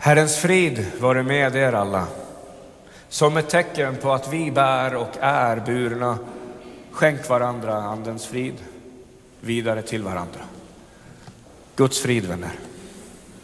Herrens frid vare med er alla. Som ett tecken på att vi bär och är burna, skänk varandra andens frid vidare till varandra. Guds frid, vänner.